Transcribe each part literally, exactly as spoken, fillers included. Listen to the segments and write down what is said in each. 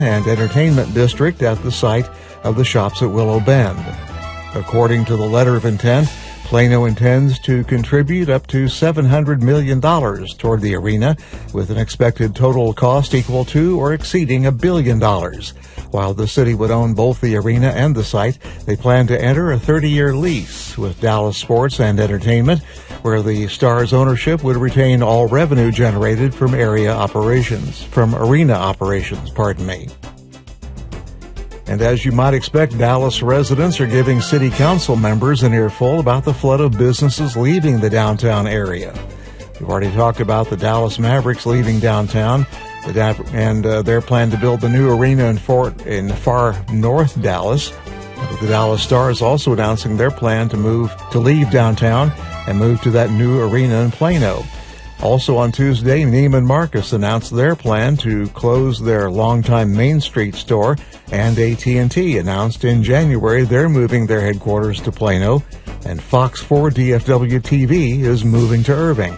and entertainment district at the site of the Shops at Willow Bend. According to the letter of intent, Plano intends to contribute up to seven hundred million dollars toward the arena, with an expected total cost equal to or exceeding a billion dollars. While the city would own both the arena and the site, they plan to enter a thirty-year lease with Dallas Sports and Entertainment, where the Stars ownership would retain all revenue generated from area operations, from arena operations, pardon me. And as you might expect, Dallas residents are giving city council members an earful about the flood of businesses leaving the downtown area. We've already talked about the Dallas Mavericks leaving downtown, and uh, their plan to build the new arena in, Fort, in far north Dallas. The Dallas Stars also announcing their plan to move to leave downtown and move to that new arena in Plano. Also on Tuesday, Neiman Marcus announced their plan to close their longtime Main Street store, and A T and T announced in January they're moving their headquarters to Plano, and Fox four D F W T V is moving to Irving.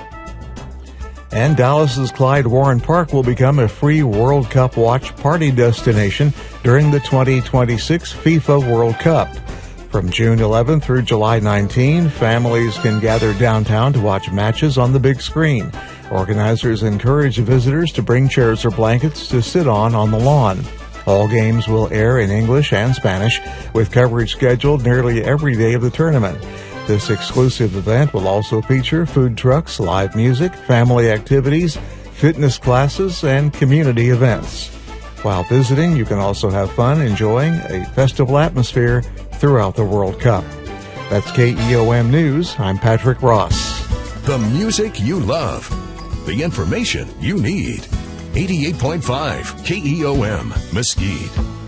And Dallas's Clyde Warren Park will become a free World Cup watch party destination during the twenty twenty-six FIFA World Cup. From June eleventh through July nineteenth, families can gather downtown to watch matches on the big screen. Organizers encourage visitors to bring chairs or blankets to sit on on the lawn. All games will air in English and Spanish, with coverage scheduled nearly every day of the tournament. This exclusive event will also feature food trucks, live music, family activities, fitness classes, and community events. While visiting, you can also have fun enjoying a festival atmosphere throughout the World Cup. That's K E O M News. I'm Patrick Ross. The music you love. The information you need. eighty-eight point five K E O M Mesquite.